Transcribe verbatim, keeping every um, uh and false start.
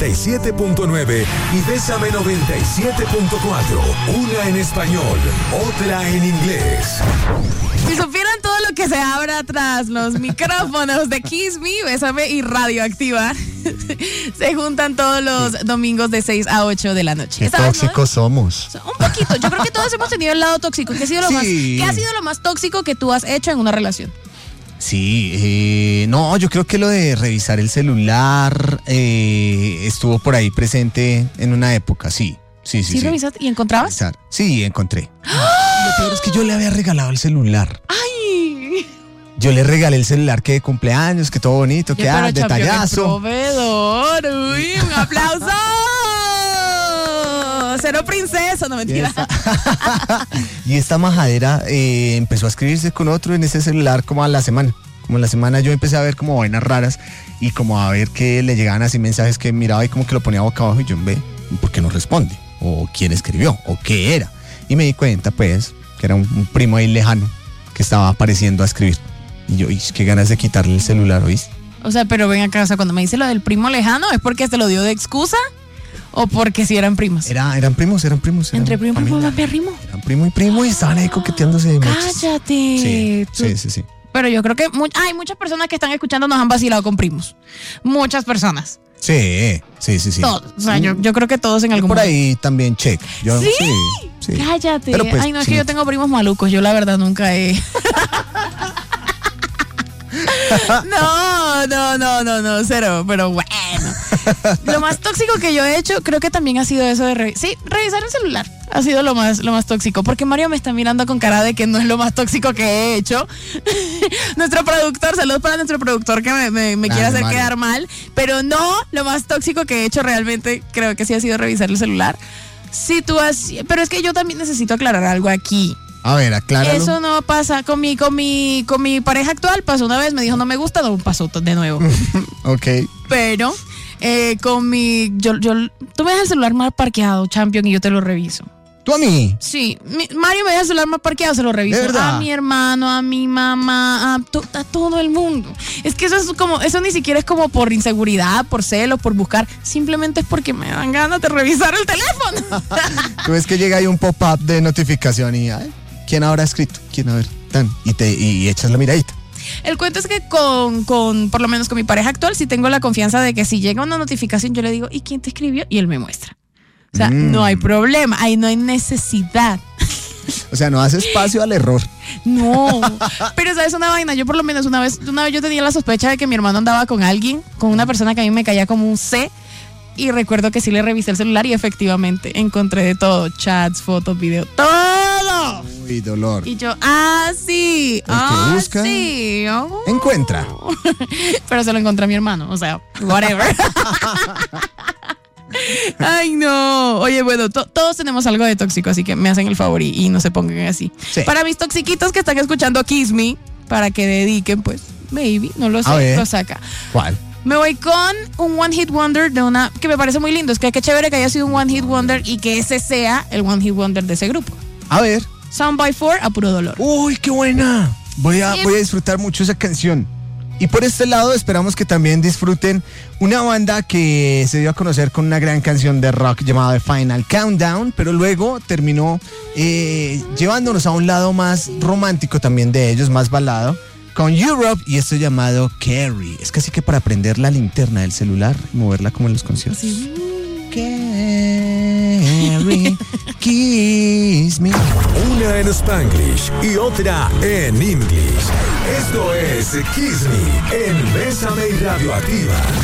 noventa y siete punto nueve y Bésame noventa y siete punto cuatro. Una en español, otra en inglés. Si supieran todo lo que se abra tras los micrófonos de Kiss Me, Bésame y Radioactiva, se juntan todos los domingos de seis a ocho de la noche. Qué tóxicos somos. Un poquito. Yo creo que todos hemos tenido el lado tóxico. ¿Qué ha sido lo, Sí. más, ¿qué ha sido lo más tóxico que tú has hecho en una relación? Sí, eh, no, yo creo que lo de revisar el celular eh, estuvo por ahí presente en una época, sí. Sí, sí, ¿Sí, sí. revisaste? ¿Y encontrabas? Revisar. Sí, encontré. Lo peor es que yo le había regalado el celular. ¡Ay! Yo le regalé el celular que de cumpleaños, que todo bonito, que ah, detallazo. Proveedor. Uy, un aplauso. Cero princesa, no mentira. Y esta, y esta majadera eh, empezó a escribirse con otro en ese celular como a la semana. Como a la semana yo empecé a ver como vainas raras y como a ver que le llegaban así mensajes que miraba y como que lo ponía boca abajo y yo ve, ¿por qué no responde? O quién escribió, o qué era. Y me di cuenta pues que era un, un primo ahí lejano que estaba apareciendo a escribir. Y yo, y qué ganas de quitarle el celular, ¿oíste? O sea, pero ven acá, o sea, cuando me dice lo del primo lejano, ¿es porque te lo dio de excusa? ¿O porque sí eran primos? Era, eran primos, eran primos. Eran Entre primo y familia. papá, primo. Eran primo y primo y estaban ahí coqueteándose de mechas. Cállate. Sí, Tú- sí, sí, sí. Pero yo creo que mu- hay muchas personas que están escuchando nos han vacilado con primos. Muchas personas. Sí, sí, sí, sí. Todos. O sea, yo, yo creo que todos en algún Por momento. ahí también check. Yo, ¿Sí? sí, sí. Cállate. Pero pues, Ay, no, es sí. que yo tengo primos malucos. Yo la verdad nunca he... No, no, no, no, no, cero, pero bueno. Lo más tóxico que yo he hecho, creo que también ha sido eso de revisar. Sí, revisar el celular. Ha sido lo más, lo más tóxico. Porque Mario me está mirando con cara de que no es lo más tóxico que he hecho. Nuestro productor, saludos para nuestro productor que me, me, me quiere Grande, hacer Mario. quedar mal. Pero no, lo más tóxico que he hecho realmente, creo que sí ha sido revisar el celular. Situación, pero es que yo también necesito aclarar algo aquí. A ver, acláralo. Eso no pasa con mi, con mi, con mi pareja actual. Pasó una vez, me dijo no me gusta, no pasó de nuevo. Ok. Pero eh, con mi, yo, yo, tú me dejas el celular mal parqueado, Champion, y yo te lo reviso. ¿Tú a mí? Sí, mi- Mario me deja el celular mal parqueado, se lo reviso. ¿De verdad? A mi hermano, a mi mamá, a, to- a todo el mundo. Es que eso es como, eso ni siquiera es como por inseguridad, por celos, por buscar. Simplemente es porque me dan ganas de revisar el teléfono. Tú ves que llega ahí un pop-up de notificación y ay, ¿quién habrá escrito? ¿Quién a ver? Tan, y te y echas la miradita. El cuento es que con, con, por lo menos con mi pareja actual, sí tengo la confianza de que si llega una notificación, yo le digo, ¿y quién te escribió? Y él me muestra. O sea, Mm. no hay problema, ahí no hay necesidad. O sea, no hace espacio al error. No, pero sabes una vaina, yo por lo menos una vez, una vez yo tenía la sospecha de que mi hermano andaba con alguien, con una persona que a mí me caía como un C, y recuerdo que sí le revisé el celular y efectivamente encontré de todo, chats, fotos, videos, todo. Uy, dolor. Y yo, ah, sí, que ah, busca, sí. oh. encuentra. Pero se lo encontré a mi hermano, o sea, whatever. Ay, no. Oye, bueno, to- todos tenemos algo de tóxico, así que me hacen el favor y, y no se pongan así. Sí. Para mis toxiquitos que están escuchando Kiss Me, para que dediquen, pues, maybe, no lo A sé, ver. lo saca. ¿Cuál? Me voy con un One Hit Wonder de una que me parece muy lindo. Es que qué chévere que haya sido un One Hit Wonder y que ese sea el One Hit Wonder de ese grupo. A ver. Sound by Four, a puro dolor. Uy, qué buena. Voy a, Sí. voy a disfrutar mucho esa canción. Y por este lado esperamos que también disfruten una banda que se dio a conocer con una gran canción de rock llamada The Final Countdown, pero luego terminó eh, llevándonos a un lado más romántico también de ellos, más balado, con Europe y esto llamado Carrie. Es casi que para prender la linterna del celular y moverla como en los conciertos. Sí. Carrie, kiss me. Una en Spanglish y otra en English. Esto es Kiss Me en Bésame y Radioactiva.